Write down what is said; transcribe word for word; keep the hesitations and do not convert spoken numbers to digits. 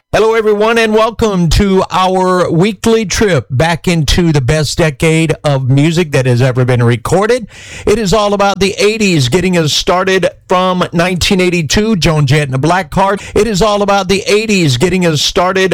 Hello, everyone, and welcome to our weekly trip back into the best decade of music that has ever been recorded. It is all about the eighties, getting us started from nineteen eighty-two, Joan Jett and the Blackhearts. It is all about the eighties, getting us started